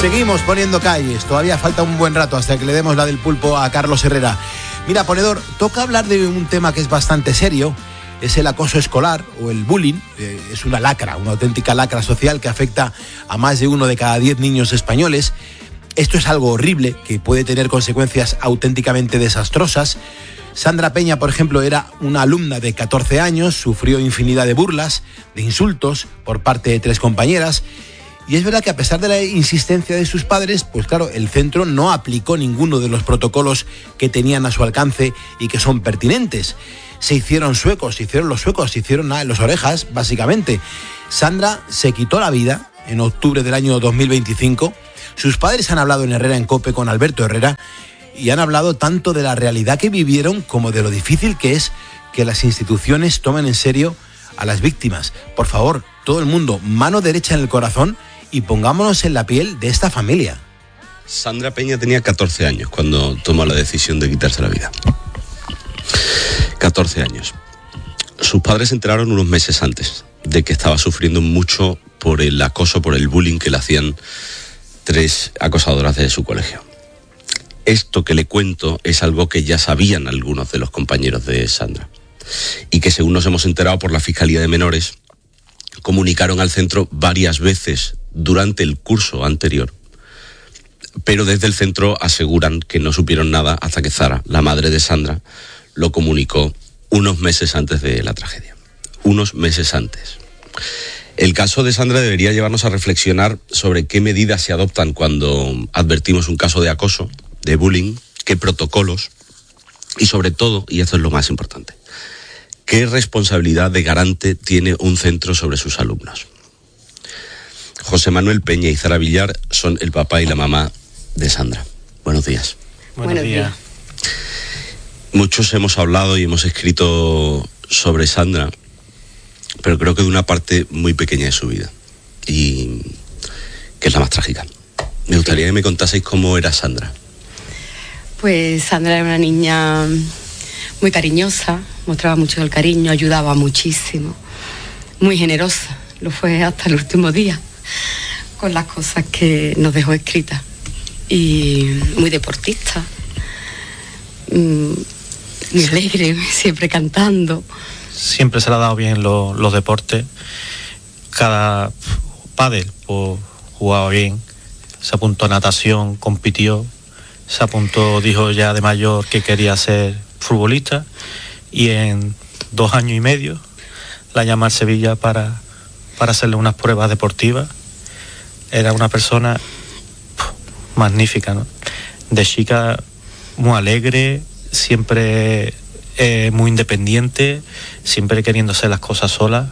Seguimos poniendo calles, todavía falta un buen rato hasta que le demos la del pulpo a Carlos Herrera. Mira, ponedor, toca hablar de un tema que es bastante serio, es el acoso escolar o el bullying. Es una lacra, una auténtica lacra social que afecta a más de 1 de cada 10 niños españoles. Esto es algo horrible que puede tener consecuencias auténticamente desastrosas. Sandra Peña, por ejemplo, era una alumna de 14 años, sufrió infinidad de burlas, de insultos por parte de 3 compañeras. Y es verdad que a pesar de la insistencia de sus padres, pues claro, el centro no aplicó ninguno de los protocolos que tenían a su alcance y que son pertinentes. Se hicieron los suecos, se hicieron las orejas, básicamente. Sandra se quitó la vida en octubre del año 2025. Sus padres han hablado en Herrera en COPE con Alberto Herrera y han hablado tanto de la realidad que vivieron como de lo difícil que es que las instituciones tomen en serio a las víctimas. Por favor, todo el mundo, mano derecha en el corazón y pongámonos en la piel de esta familia. Sandra Peña tenía 14 años cuando tomó la decisión de quitarse la vida. 14 años. Sus padres se enteraron unos meses antes de que estaba sufriendo mucho por el acoso, por el bullying que le hacían 3 acosadoras de su colegio. Esto que le cuento es algo que ya sabían algunos de los compañeros de Sandra y que, según nos hemos enterado por la Fiscalía de Menores, comunicaron al centro varias veces durante el curso anterior, pero desde el centro aseguran que no supieron nada hasta que Zara, la madre de Sandra, lo comunicó unos meses antes de la tragedia. Unos meses antes. El caso de Sandra debería llevarnos a reflexionar sobre qué medidas se adoptan cuando advertimos un caso de acoso, de bullying, qué protocolos y, sobre todo, y esto es lo más importante, qué responsabilidad de garante tiene un centro sobre sus alumnos. José Manuel Peña y Zara Villar son el papá y la mamá de Sandra. Buenos días. Buenos días. Muchos hemos hablado y hemos escrito sobre Sandra, pero creo que de una parte muy pequeña de su vida, y que es la más trágica. Me gustaría que me contaseis cómo era Sandra. Pues Sandra era una niña muy cariñosa, mostraba mucho el cariño, ayudaba muchísimo, muy generosa, lo fue hasta el último día, con las cosas que nos dejó escritas, y muy deportista, muy alegre, siempre cantando. Siempre se le ha dado bien los deportes. Cada pádel pues, jugaba bien, se apuntó a natación, compitió, se apuntó, dijo ya de mayor que quería ser futbolista, y en 2 años y medio la llama al Sevilla para hacerle unas pruebas deportivas. Era una persona magnífica, ¿no? De chica muy alegre, siempre muy independiente, siempre queriendo hacer las cosas sola.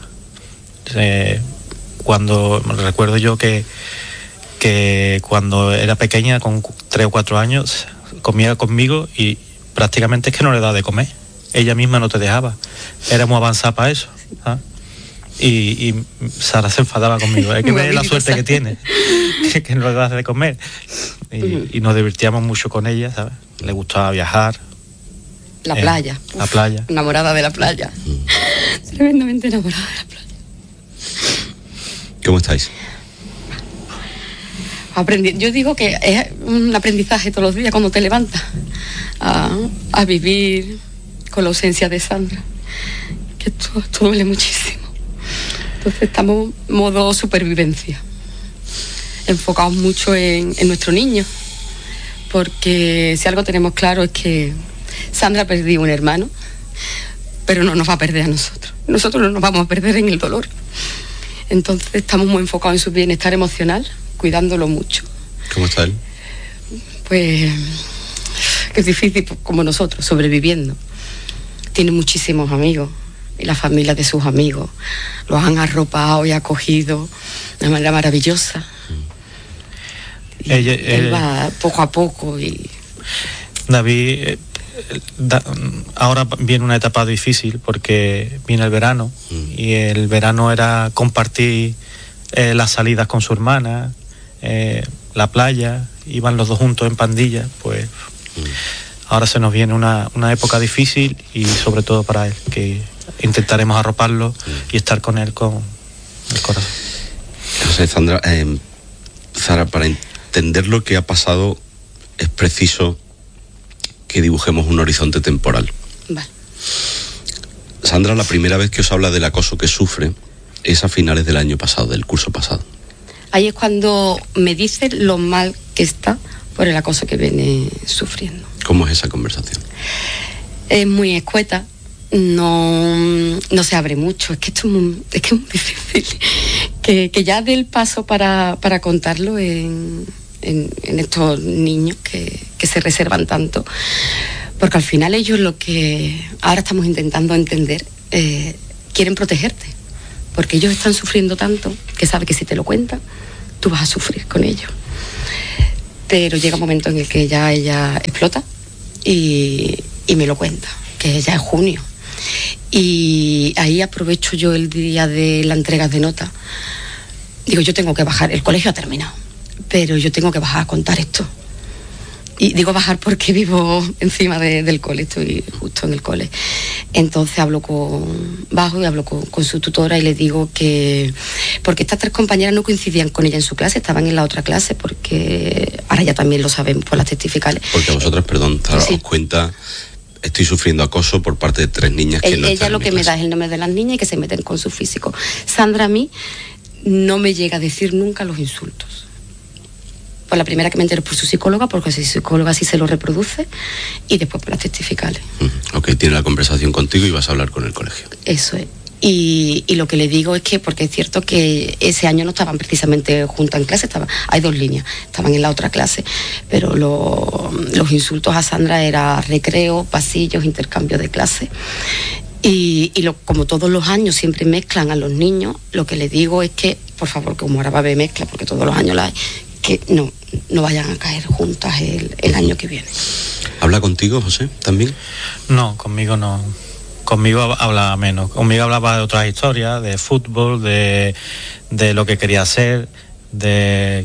Cuando recuerdo yo que cuando era pequeña, con 3 o 4 años, comía conmigo y prácticamente es que no le daba de comer. Ella misma no te dejaba. Era muy avanzada para eso. ¿Ah? Y Sara se enfadaba conmigo. Es que ve la suerte que tiene, que no le das de comer. Y nos divertíamos mucho con ella, ¿sabes? Le gustaba viajar. La playa. La playa. Enamorada de la playa. Tremendamente enamorada de la playa. ¿Cómo estáis? Yo digo que es un aprendizaje todos los días cuando te levantas a vivir con la ausencia de Sandra, que esto duele muchísimo. Entonces estamos en modo supervivencia, enfocados mucho en nuestro niño, porque si algo tenemos claro es que Sandra ha perdido un hermano, pero no nos va a perder a nosotros. Nosotros no nos vamos a perder en el dolor. Entonces estamos muy enfocados en su bienestar emocional, cuidándolo mucho. ¿Cómo está él? Pues que es difícil, como nosotros, sobreviviendo. Tiene muchísimos amigos y la familia de sus amigos los han arropado y acogido de una manera maravillosa. Y él va poco a poco. Y David, ahora viene una etapa difícil porque viene el verano, y el verano era compartir las salidas con su hermana, la playa, iban los dos juntos en pandilla. Pues ahora se nos viene una época difícil, y sobre todo para él, que intentaremos arroparlo y estar con él con el corazón. José, Sandra, Zara, para entender lo que ha pasado es preciso que dibujemos un horizonte temporal. Vale. Sandra, la primera vez que os habla del acoso que sufre es a finales del año pasado, del curso pasado. Ahí es cuando me dice lo mal que está por el acoso que viene sufriendo. ¿Cómo es esa conversación? Es muy escueta, no se abre mucho, es que es muy difícil que ya dé el paso para contarlo en estos niños que se reservan tanto, porque al final ellos lo que ahora estamos intentando entender, quieren protegerte, porque ellos están sufriendo tanto que saben que si te lo cuentan, tú vas a sufrir con ellos. Pero llega un momento en el que ya ella explota y me lo cuenta, que ya es junio. Y ahí aprovecho yo el día de la entrega de nota. Digo, yo tengo que bajar, el colegio ha terminado, pero yo tengo que bajar a contar esto. Y digo bajar porque vivo encima del cole, estoy justo en el cole. Entonces bajo y hablo con su tutora y le digo que... Porque estas 3 compañeras no coincidían con ella en su clase, estaban en la otra clase, porque ahora ya también lo sabemos por las testificales. Porque vosotras, perdón, sí. Os cuenta... Estoy sufriendo acoso por parte de 3 niñas que no están. Ella lo que me da es el nombre de las niñas y que se meten con su físico. Sandra a mí no me llega a decir nunca los insultos. Pues la primera que me entero por su psicóloga, porque su psicóloga sí se lo reproduce, y después por las testificales. Ok, tiene la conversación contigo y vas a hablar con el colegio. Eso es. Y lo que le digo es que, porque es cierto que ese año no estaban precisamente juntas en clase, hay 2 líneas, estaban en la otra clase, pero los insultos a Sandra era recreo, pasillos, intercambio de clase. Y como todos los años siempre mezclan a los niños, lo que le digo es que, por favor, como ahora va a haber mezcla, porque todos los años la hay, que no vayan a caer juntas el año que viene. ¿Habla contigo, José, también? No, conmigo no. Conmigo hablaba menos. Conmigo hablaba de otras historias, de fútbol, de lo que quería hacer, de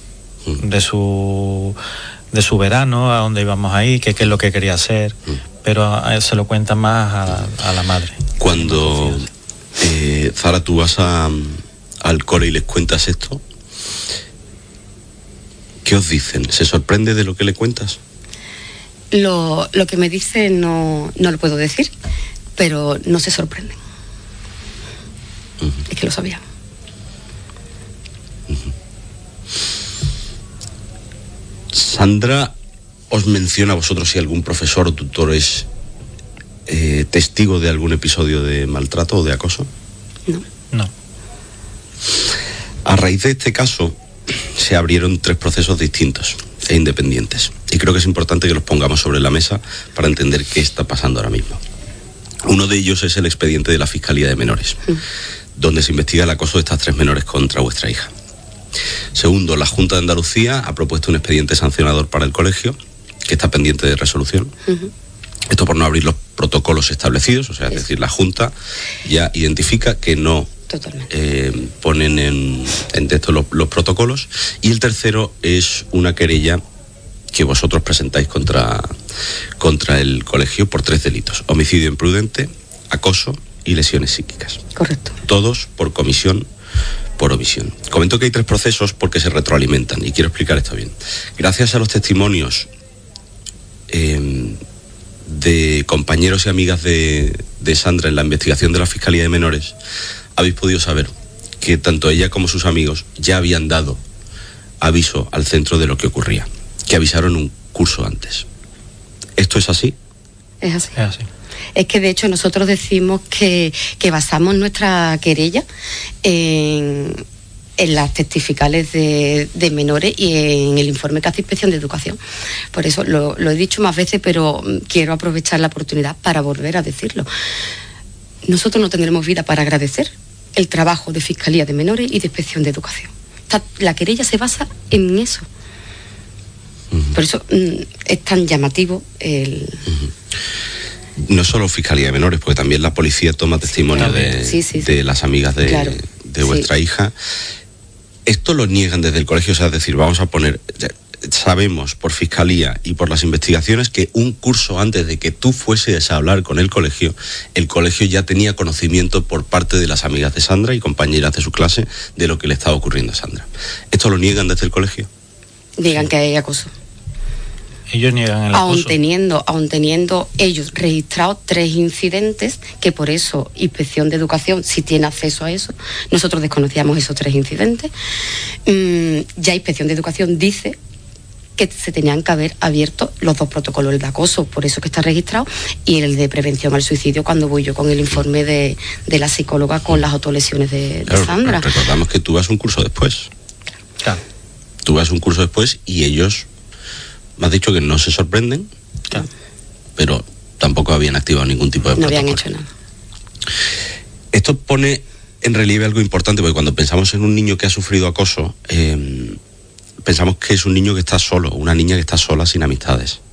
su verano, a dónde íbamos ahí, qué es lo que quería hacer. Pero se lo cuenta más a la madre. Cuando, Zara, tú vas al cole y les cuentas esto, ¿qué os dicen? ¿Se sorprende de lo que le cuentas? Lo que me dicen no lo puedo decir, pero no se sorprenden. Es que lo sabían. Sandra os menciona a vosotros si algún profesor o tutor es testigo de algún episodio de maltrato o de acoso. No. A raíz de este caso se abrieron 3 procesos distintos e independientes, y creo que es importante que los pongamos sobre la mesa para entender qué está pasando ahora mismo. Uno de ellos es el expediente de la Fiscalía de Menores, donde se investiga el acoso de estas 3 menores contra vuestra hija. Segundo, la Junta de Andalucía ha propuesto un expediente sancionador para el colegio, que está pendiente de resolución. Esto por no abrir los protocolos establecidos, o sea, es decir, la Junta ya identifica que no ponen en texto los protocolos. Y el tercero es una querella que vosotros presentáis contra el colegio por 3 delitos: homicidio imprudente, acoso y lesiones psíquicas. Correcto. Todos por comisión, por omisión. Comento que hay 3 procesos porque se retroalimentan, y quiero explicar esto bien. Gracias a los testimonios de compañeros y amigas de Sandra en la investigación de la Fiscalía de Menores, habéis podido saber que tanto ella como sus amigos ya habían dado aviso al centro de lo que ocurría, que avisaron un curso antes. ¿Esto es así? Es así. Es que de hecho nosotros decimos que basamos nuestra querella en las testificales de menores y en el informe que hace Inspección de Educación. Por eso lo he dicho más veces, pero quiero aprovechar la oportunidad para volver a decirlo. Nosotros no tendremos vida para agradecer el trabajo de Fiscalía de Menores y de Inspección de Educación. La querella se basa en eso. Por eso es tan llamativo el... No solo Fiscalía de Menores, porque también la policía toma testimonio de las amigas de vuestra hija. Esto lo niegan desde el colegio, o sea, es decir, vamos a poner... Sabemos por Fiscalía y por las investigaciones que un curso antes de que tú fueses a hablar con el colegio ya tenía conocimiento por parte de las amigas de Sandra y compañeras de su clase de lo que le estaba ocurriendo a Sandra. ¿Esto lo niegan desde el colegio? digan que hay acoso. Ellos niegan el acoso. Aun teniendo ellos registrados 3 incidentes, que por eso Inspección de Educación sí tiene acceso a eso. Nosotros desconocíamos esos 3 incidentes. Ya Inspección de Educación dice que se tenían que haber abierto los 2 protocolos, el de acoso, por eso que está registrado, y el de prevención al suicidio, cuando voy yo con el informe de la psicóloga con las autolesiones de Sandra. Recordamos que tú vas un curso después. Claro. Tú vas un curso después y ellos me has dicho que no se sorprenden, Claro. pero tampoco habían activado ningún tipo de protocolo. No habían hecho nada. Esto pone en relieve algo importante, porque cuando pensamos en un niño que ha sufrido acoso, pensamos que es un niño que está solo, una niña que está sola sin amistades.